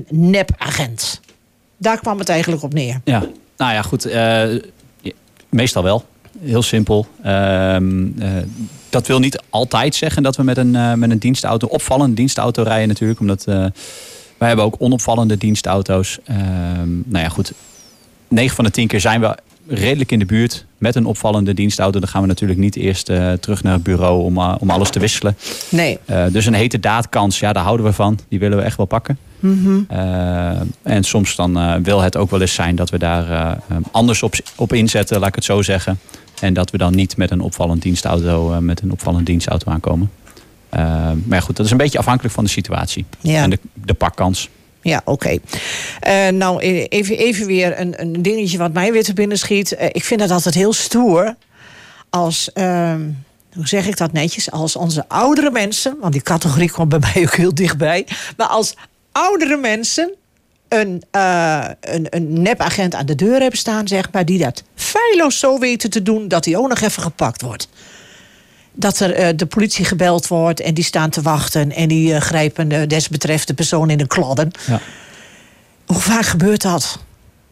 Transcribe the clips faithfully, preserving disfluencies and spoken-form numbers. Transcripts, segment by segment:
nepagent. Daar kwam het eigenlijk op neer. Ja, nou ja, goed. Uh, meestal wel. Heel simpel. Uh, uh, dat wil niet altijd zeggen dat we met een, uh, met een dienstauto, opvallende dienstauto rijden natuurlijk. Omdat uh, wij hebben ook onopvallende dienstauto's. Uh, nou ja, goed. negen van de tien keer zijn we redelijk in de buurt met een opvallende dienstauto. Dan gaan we natuurlijk niet eerst uh, terug naar het bureau om, uh, om alles te wisselen. Nee. Uh, dus een hete daadkans, ja, daar houden we van. Die willen we echt wel pakken. Mm-hmm. Uh, en soms dan uh, wil het ook wel eens zijn dat we daar uh, anders op, op inzetten, laat ik het zo zeggen. En dat we dan niet met een opvallend dienstauto, uh, met een opvallend dienstauto aankomen. Uh, maar ja, goed, dat is een beetje afhankelijk van de situatie. Ja. En de, de pakkans. Ja, oké. Okay. Uh, nou, even, even weer een, een dingetje wat mij weer te binnen schiet. Uh, ik vind het altijd heel stoer als, uh, hoe zeg ik dat netjes, als onze oudere mensen, want die categorie komt bij mij ook heel dichtbij, maar als oudere mensen een, uh, een, een nepagent aan de deur hebben staan, zeg maar, die dat feilloos zo weten te doen dat hij ook nog even gepakt wordt. Dat er uh, de politie gebeld wordt en die staan te wachten en die uh, grijpen uh, desbetreffende persoon in de kladden. Ja. Hoe vaak gebeurt dat?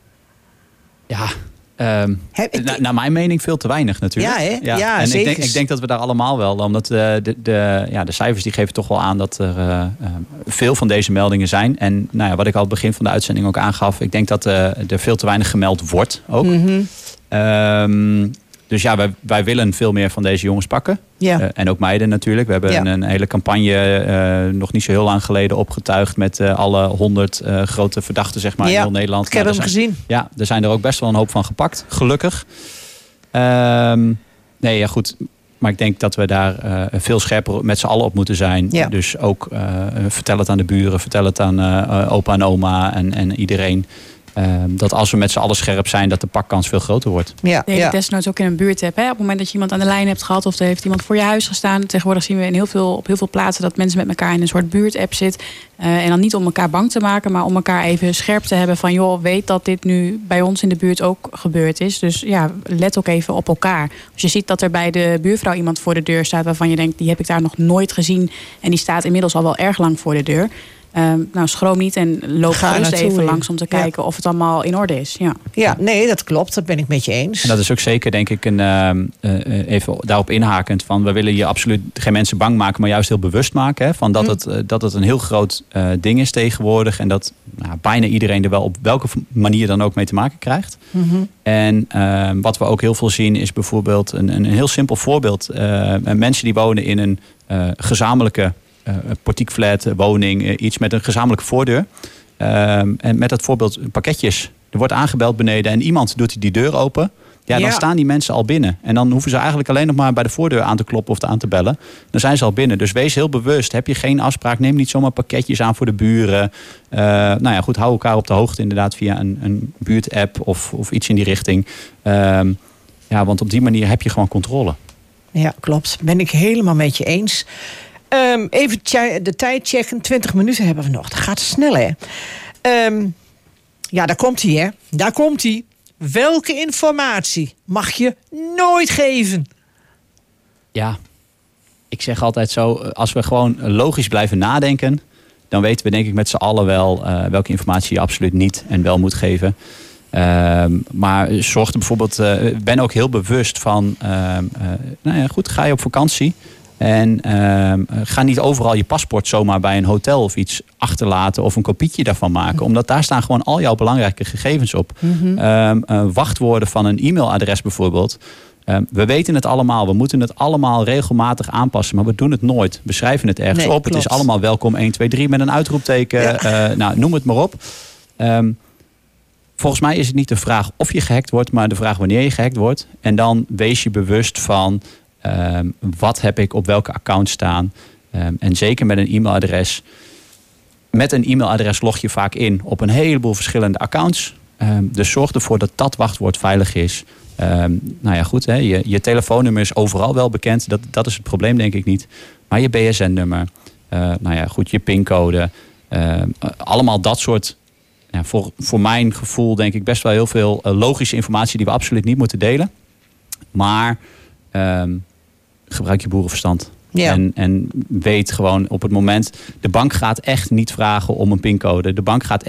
Ja, um, Heb, ik, na, naar mijn mening veel te weinig natuurlijk. Ja, hè? Ja, Ja, en zeker. ik denk, ik denk dat we daar allemaal wel, omdat uh, de, de, ja, de cijfers die geven toch wel aan dat er uh, veel van deze meldingen zijn. En nou ja, wat ik al het begin van de uitzending ook aangaf, ik denk dat uh, er veel te weinig gemeld wordt ook. Mm-hmm. Um, Dus ja, wij, wij willen veel meer van deze jongens pakken. Ja. Uh, en ook meiden natuurlijk. We hebben ja. een, een hele campagne uh, nog niet zo heel lang geleden opgetuigd met uh, alle honderd uh, grote verdachten, zeg maar, ja. in heel Nederland. Ik heb nou, hem zijn, gezien. Ja, er zijn er ook best wel een hoop van gepakt, gelukkig. Um, nee, ja goed. Maar ik denk dat we daar uh, veel scherper met z'n allen op moeten zijn. Ja. Dus ook uh, vertel het aan de buren, vertel het aan uh, opa en oma en, en iedereen. Uh, dat als we met z'n allen scherp zijn, dat de pakkans veel groter wordt. Ja, dat je ja. desnoods ook in een buurt hebt. Hè? Op het moment dat je iemand aan de lijn hebt gehad of er heeft iemand voor je huis gestaan. Tegenwoordig zien we in heel veel, op heel veel plaatsen dat mensen met elkaar in een soort buurtapp zitten. Uh, en dan niet om elkaar bang te maken, maar om elkaar even scherp te hebben van joh, weet dat dit nu bij ons in de buurt ook gebeurd is. Dus ja, let ook even op elkaar. Als je ziet dat er bij de buurvrouw iemand voor de deur staat waarvan je denkt, die heb ik daar nog nooit gezien. En die staat inmiddels al wel erg lang voor de deur. Um, nou, schroom niet en loop gerust even langs om te kijken ja. of het allemaal in orde is. Ja. ja, nee, dat klopt. Dat ben ik met je eens. En dat is ook zeker, denk ik, een, uh, uh, even daarop inhakend. Van, we willen je absoluut geen mensen bang maken, maar juist heel bewust maken. Hè, van dat, mm. het, uh, dat het een heel groot uh, ding is tegenwoordig. En dat nou, bijna iedereen er wel op welke manier dan ook mee te maken krijgt. Mm-hmm. En uh, wat we ook heel veel zien is bijvoorbeeld een, een heel simpel voorbeeld. Uh, mensen die wonen in een uh, gezamenlijke Uh, portiekflat, woning, uh, iets met een gezamenlijke voordeur. Uh, en met dat voorbeeld pakketjes. Er wordt aangebeld beneden en iemand doet die deur open. Ja, dan ja. staan die mensen al binnen. En dan hoeven ze eigenlijk alleen nog maar bij de voordeur aan te kloppen of te aan te bellen. Dan zijn ze al binnen. Dus wees heel bewust. Heb je geen afspraak, neem niet zomaar pakketjes aan voor de buren. Uh, nou ja, goed, hou elkaar op de hoogte inderdaad via een, een buurtapp of, of iets in die richting. Uh, ja, want op die manier heb je gewoon controle. Ja, klopt. Ben ik helemaal met je eens. Um, even tja, de tijd checken. twintig minuten hebben we nog. Dat gaat snel, hè? Um, ja, daar komt hij, hè? Daar komt hij. Welke informatie mag je nooit geven? Ja, ik zeg altijd zo, als we gewoon logisch blijven nadenken, dan weten we denk ik met z'n allen wel uh, welke informatie je absoluut niet en wel moet geven. Uh, maar zorg er bijvoorbeeld, uh, ben ook heel bewust van, uh, uh, nou ja, goed, ga je op vakantie. En uh, ga niet overal je paspoort zomaar bij een hotel of iets achterlaten of een kopietje daarvan maken. Mm-hmm. Omdat daar staan gewoon al jouw belangrijke gegevens op. Mm-hmm. Uh, uh, wachtwoorden van een e-mailadres bijvoorbeeld. Uh, we weten het allemaal. We moeten het allemaal regelmatig aanpassen. Maar we doen het nooit. We schrijven het ergens nee, op. klopt. Het is allemaal welkom één, twee, drie met een uitroepteken. Ja. Uh, nou, noem het maar op. Um, volgens mij is het niet de vraag of je gehackt wordt, maar de vraag wanneer je gehackt wordt. En dan wees je bewust van Um, wat heb ik op welke account staan. Um, en zeker met een e-mailadres. Met een e-mailadres log je vaak in op een heleboel verschillende accounts. Um, dus zorg ervoor dat dat wachtwoord veilig is. Um, nou ja, goed. Hè, je, je telefoonnummer is overal wel bekend. Dat, dat is het probleem denk ik niet. Maar je B S N-nummer. Uh, nou ja, goed. Je pincode. Uh, allemaal dat soort. Ja, voor, voor mijn gevoel denk ik best wel heel veel uh, logische informatie die we absoluut niet moeten delen. Maar Um, gebruik je boerenverstand. Ja. En, en weet gewoon op het moment... de bank gaat echt niet vragen om een pincode. De bank gaat